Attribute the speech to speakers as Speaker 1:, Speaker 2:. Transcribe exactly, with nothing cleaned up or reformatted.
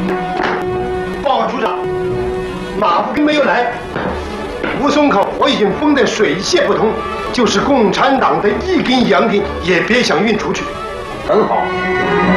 Speaker 1: 报告处长，马步根没有来，吴淞口我已经封得水泄不通，就是共产党的一根洋根也别想运出去。
Speaker 2: 很好。